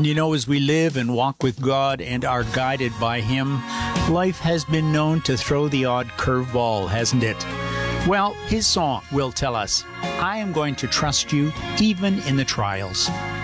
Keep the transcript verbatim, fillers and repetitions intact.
You know, as we live and walk with God and are guided by Him, life has been known to throw the odd curveball, hasn't it? Well, His song will tell us, I am going to trust you even in the trials.